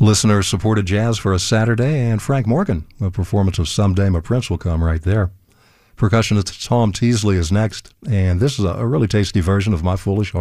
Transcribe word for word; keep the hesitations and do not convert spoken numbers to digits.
Listener-supported jazz for a Saturday, and Frank Morgan, a performance of Someday My Prince Will Come right there. Percussionist Tom Teasley is next, and this is a, a really tasty version of My Foolish Heart.